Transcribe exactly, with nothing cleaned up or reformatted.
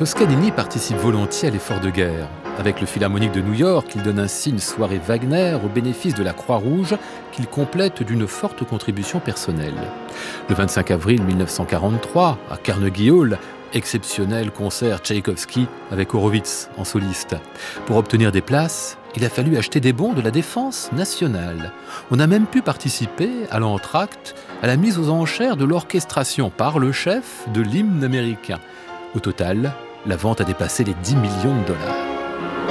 Toscanini participe volontiers à l'effort de guerre. Avec le Philharmonique de New York, il donne ainsi une soirée Wagner au bénéfice de la Croix-Rouge qu'il complète d'une forte contribution personnelle. Le vingt-cinq avril mille neuf cent quarante-trois, à Carnegie Hall, exceptionnel concert Tchaïkovski avec Horowitz en soliste. Pour obtenir des places, il a fallu acheter des bons de la Défense nationale. On a même pu participer à l'entracte à la mise aux enchères de l'orchestration par le chef de l'hymne américain. Au total, la vente a dépassé les dix millions de dollars.